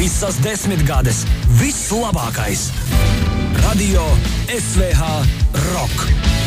Visas 10 gades, viss labākais. Radio SVH Rock.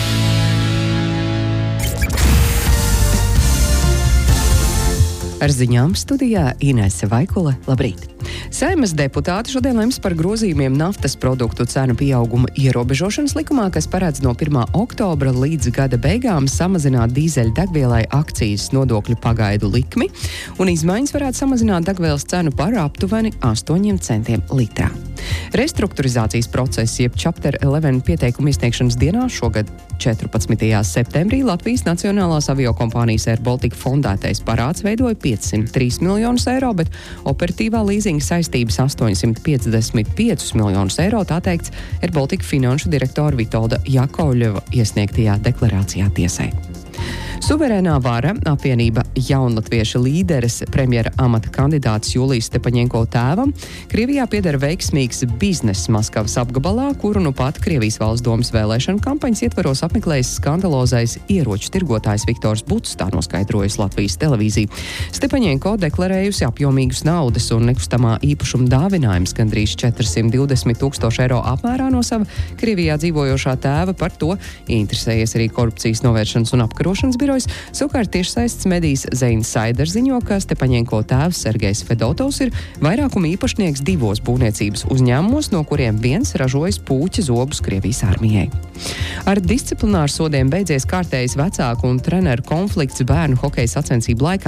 Ar ziņām studijā Inese Vaikule. Labrīt! Saeimas deputāti šodien lems par grozījumiem naftas produktu cenu pieauguma ierobežošanas likumā, kas paredz no 1. oktobra līdz gada beigām samazināt dīzeļdegvielai akcijas nodokļu pagaidu likmi, un izmaiņas varētu samazināt degvielas cenu par aptuveni 8 centiem litrā. Restrukturizācijas process, jeb Chapter 11 pieteikumu iesniegšanas dienā šogad 14. septembrī Latvijas Nacionālās aviokompānijas Air Baltica fondētais parāds veidoja 503 miljonus eiro, bet operatīvā līzinga saistības 855 miljonus eiro, tā teikts Air Baltica finanšu direktora Vitolda Jakovļeva iesniegtajā deklarācijā tiesai. Suverēnā vara apvienība Jaunlatvieša līderes premjera amata kandidāts Julijas Stepaņenko tēvam Krievijā pieder veiksmīgs bizness Maskavas apgabalā, kuru nu pat Krievijas valsts domas vēlēšanu kampaņas ietvaros apmeklējis skandalozais ieroču tirgotājs Viktors Buts, tā noskaidrojas Latvijas televīzija. Stepaņenko deklarējusi apjomīgus naudas un nekustamā īpašuma dāvinājums gandrīz 420 000 eiro apmērā no sava Krievijā dzīvojošā tēva. Par to interesējies arī korupcijas novēršanas un apkarošanas birojs. Savukārt tiešsaistes medijas The Insider ziņo, ka Stepaņenko tēvs Sergejs Fedotovs ir vairākuma īpašnieks 2 būvniecības uzņēmumos, no kuriem viens ražojas puķa zobus Krievijas armijai. Ar disciplināru sodiem beidzies kārtējs vecāku un treneru konflikts bērnu hokeja sacensību laikā.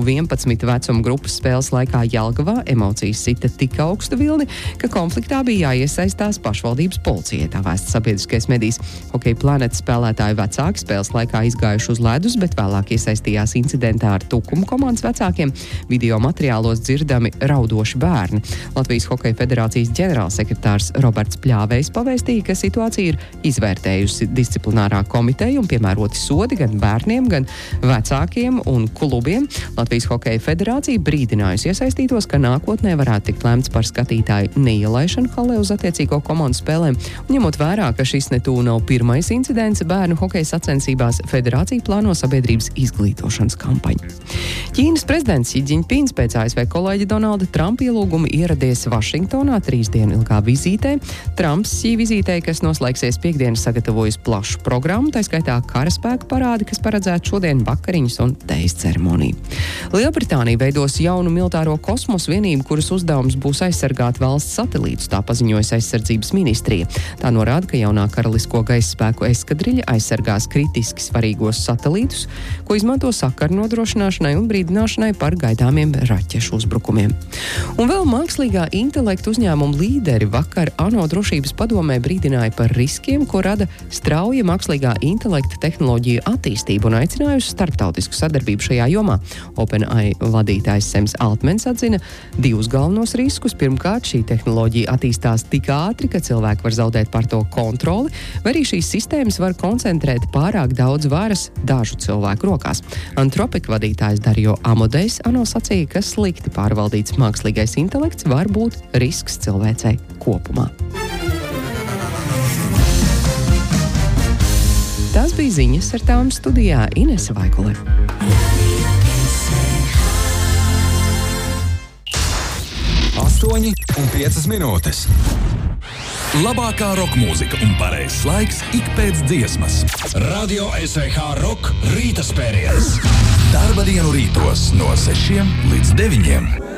U11 vecuma grupas spēles laikā Jelgavā emocijas sita tik augstu vilni, ka konfliktā bija jāiesaistās pašvaldības policijai, tā vēsta sabiedriskais medijs. Hokeja Planētas spēlētāju vecāki spēles laikā izgājuši uz ledus, bet vēlāk iesaistījās incidentā ar Tukumu komandas vecākiem. Video materiālos dzirdami raudoši bērni. Latvijas Hokeja federācijas ģenerālsekretārs Roberts Pļāvejs pavēstīja, ka situācija ir izvērtējusi disciplinārā komiteja un piemēroti sodi gan bērniem, gan vecākiem un klubiem. Latvijas Hokeja federācija brīdinājusi iesaistītos, ka nākotnē varētu tikt lemts par skatītāju neielaišanu halē uz attiecīgo komandu spēlēm. Un ņemot vērā, ka šis netū nav pirmais incidents bērnu hokeja sacensībās, federācija plāno sabiedrības izglītošanas kampaņu. Ķīnas prezidents Xi Jinpings pēc ASV kolēģa Donalda Trumpa ielūguma ieradies Vašingtonā 3 dienu ilgā vizītē. Trumps šī vizītē, kas noslēgsies piekdien, sagatavojas plašu programmu, tā skaitā karaspēku parādi, kas paredzētu šodien vakariņas un tejas ceremoniju. Lielbritānija veidos jaunu militāro kosmosa vienību, kuras uzdevums būs aizsargāt valsts satelītus, tā paziņojas aizsardzības ministrija. Tā norāda, ka jaunā karalisko gaisa spēku eskadriļa aizsargās kritiski svarīgos satelītus, ko izmanto sakaru nodrošināšanai un brīdināšanai par gaidāmiem raķešu uzbrukumiem. Un vēl mākslīgā intelekta uzņēmuma līderi vakar ANO drošības padomē brīdināja par riskiem, ko rada strauja mākslīgā intelekta tehnoloģiju attīstība un aicinājusi starptautisku sadarbību šajā jomā. OpenAI vadītājs Sams Altmans atzina 2 galvenos riskus. Pirmkārt, šī tehnoloģija attīstās tik ātri, ka cilvēki var zaudēt par to kontroli, vai arī šīs sistēmas var koncentrēt pārāk daudz varas dažu cilvēku rokās. Antropika vadītājs Dario Amodejs ANO sacīja, ka slikti pārvaldīts mākslīgais intelekts var būt risks cilvēcei kopumā. Tās bija ziņas, ar tām studijā Inese Vaikule. 8,5 minūtes. Labākā roka mūzika un pareizs laiks ik pēc dziesmas. Radio SVH Rock rīta spēriens. Darba dienu rītos no 6 līdz 9.